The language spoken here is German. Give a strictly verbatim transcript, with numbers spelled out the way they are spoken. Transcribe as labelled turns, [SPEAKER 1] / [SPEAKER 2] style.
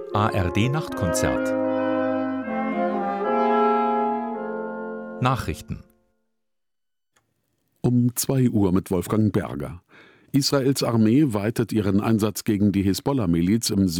[SPEAKER 1] A R D-Nachtkonzert. Nachrichten.
[SPEAKER 2] Um zwei Uhr mit Wolfgang Berger. Israels Armee weitet ihren Einsatz gegen die Hisbollah-Miliz im